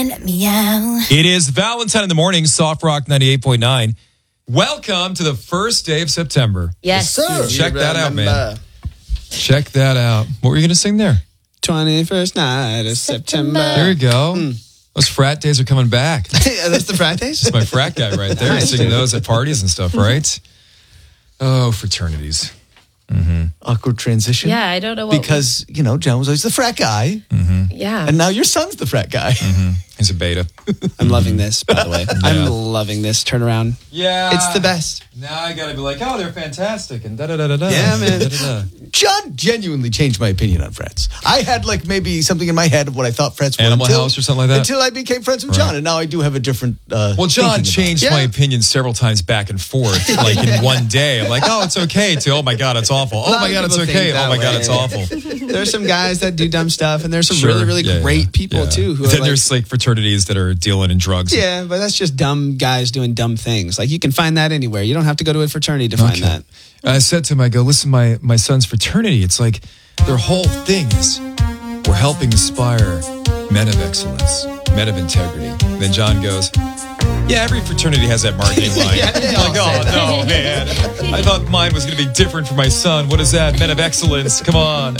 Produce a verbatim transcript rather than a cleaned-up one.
Let me out. It is Valentine in the morning, Soft Rock ninety-eight point nine. Welcome to the first day of September. Yes. Sir, Check you that out, remember. man. Check that out. What were you going to sing there? twenty-first night of September. There you go. Those frat days are coming back. That's the frat days? That's my frat guy right there. Nice, Singing dude. those at parties and stuff, right? Oh, fraternities. Awkward transition. Yeah, I don't know what. Because, you know, John was always the frat guy. yeah. And now your son's the frat guy. He's a beta. I'm loving this, by the way. I'm loving this turnaround. Yeah. It's the best. Now I got to be like, oh, they're fantastic. And da-da-da-da-da. Yeah, man. Da-da-da. John genuinely changed my opinion on frats. I had like maybe something in my head of what I thought frats were. Animal until, House or something like that? Until I became friends with John. And now I do have a different uh, Well, John thinking about it. changed Yeah. my opinion several times back and forth, like in one day. I'm like, oh, it's okay. To, oh, my God, it's awful. Oh, lot my of God, it's people okay. think Oh, that my God, way. it's awful. There's some guys that do dumb stuff, and there's some Sure. really, really Yeah, great yeah. people, Yeah. too. Who are Then like, there's like fraternities that are dealing in drugs. yeah, but that's just dumb guys doing dumb things. Like, you can find that anywhere. You don't have to go to a fraternity to find Okay. that. I said to him, I go, listen, my, my son's fraternity, it's like their whole thing is we're helping inspire men of excellence, men of integrity. And then John goes, yeah, every fraternity has that marketing line. Yeah, they I'm all like, say oh, no, man. I thought mine was going to be different for my son. What is that? Men of excellence. Come on.